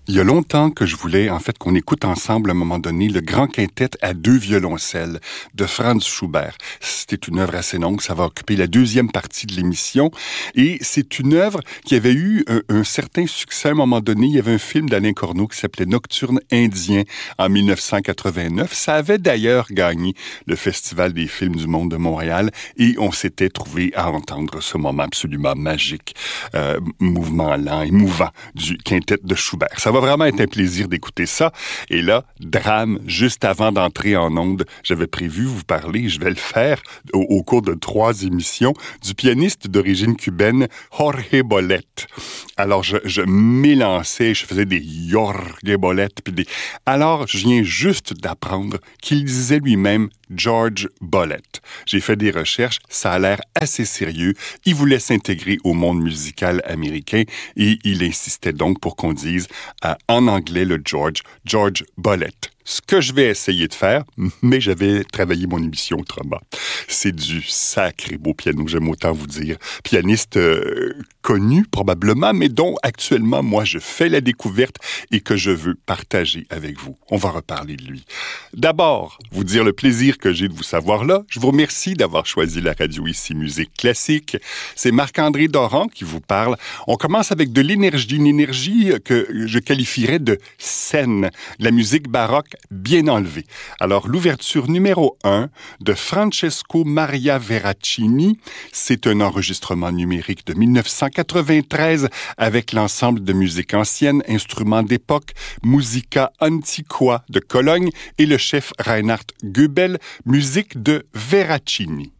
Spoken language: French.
Il y a longtemps que je voulais, qu'on écoute ensemble, à un moment donné, le grand quintet à deux violoncelles de Franz Schubert. C'était une œuvre assez longue, ça va occuper la deuxième partie de l'émission. Et c'est une œuvre qui avait eu un certain succès à un moment donné. Il y avait un film d'Alain Corneau qui s'appelait Nocturne indien en 1989. Ça avait d'ailleurs gagné le Festival des films du monde de Montréal et on s'était trouvé à entendre ce moment absolument magique, mouvement lent, émouvant du quintet de Schubert. Ça va vraiment être un plaisir d'écouter ça. Et là, drame, juste avant d'entrer en onde, j'avais prévu vous parler, je vais le faire au cours de 3 émissions, du pianiste d'origine cubaine Jorge Bolet. Alors, je m'élançais, je faisais des Jorge Bolet, Alors, je viens juste d'apprendre qu'il disait lui-même George Bolet. J'ai fait des recherches, ça a l'air assez sérieux. Il voulait s'intégrer au monde musical américain et il insistait donc pour qu'on dise en anglais le George Bolet. Ce que je vais essayer de faire, mais j'avais travaillé mon émission autrement. C'est du sacré beau piano, j'aime autant vous dire. Pianiste connu probablement, mais dont actuellement, moi, je fais la découverte et que je veux partager avec vous. On va reparler de lui. D'abord, vous dire le plaisir que j'ai de vous savoir là. Je vous remercie d'avoir choisi la radio ici, Musique Classique. C'est Marc-André Doran qui vous parle. On commence avec de l'énergie, une énergie que je qualifierais de saine, la musique baroque bien enlevée. Alors, l'ouverture numéro 1 de Francesco Maria Veracini, c'est un enregistrement numérique de 1993 avec l'ensemble de musique ancienne, instruments d'époque, Musica Antiqua de Cologne et le chef Reinhard Goebel, musique de Veracini.